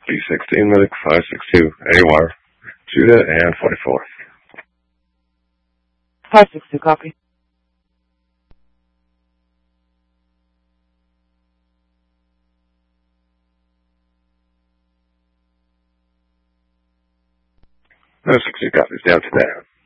B16 Medic 562, AWR, Judah and 44. 562, copy. No, 60 copies down to that.